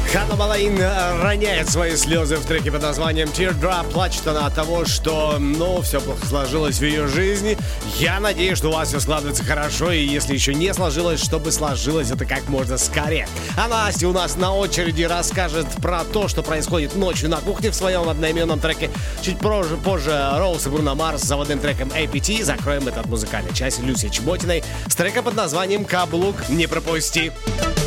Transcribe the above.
Ханна Малаин роняет свои слезы в треке под названием Teardrop. Плачет она от того, что, все плохо сложилось в ее жизни. Я надеюсь, что у вас все складывается хорошо, и если еще не сложилось, чтобы сложилось это как можно скорее. А Настя у нас на очереди расскажет про то, что происходит ночью на кухне в своем одноименном треке. Чуть позже Роуз и Бруно Марс с заводным треком APT. Закроем этот музыкальный час Люси Чеботиной с трека под названием «Каблук». Не пропусти.